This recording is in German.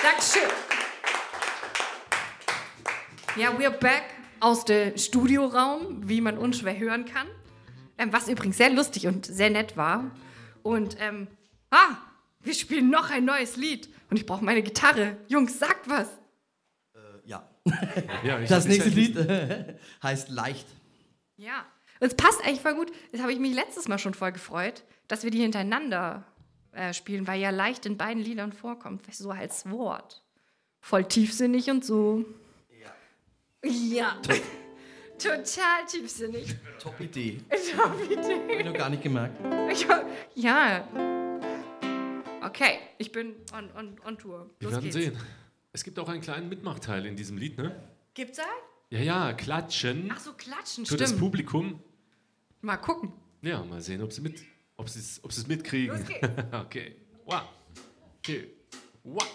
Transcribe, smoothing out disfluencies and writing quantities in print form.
Dankeschön. Ja, we're back aus dem Studioraum, wie man unschwer hören kann. Was übrigens sehr lustig und sehr nett war. Und, wir spielen noch ein neues Lied. Und ich brauche meine Gitarre. Jungs, sagt was. Ja. Ja, Das nächste Lied heißt Leicht. Ja, und es passt eigentlich voll gut. Das habe ich mich letztes Mal schon voll gefreut, dass wir die hintereinander spielen, weil ja leicht in beiden Liedern vorkommt, so als Wort. Voll tiefsinnig und so. Ja. Total tiefsinnig. Top Idee. Top Idee. Hab ich noch gar nicht gemerkt. Ja. Okay, ich bin on Tour. Wir werden sehen. Es gibt auch einen kleinen Mitmachteil in diesem Lied, ne? Gibt's einen? Ja, klatschen. Ach so, klatschen, für stimmt. das Publikum. Mal gucken. Ja, mal sehen, ob sie es mitkriegen. Los geht's. Okay. One, two, one.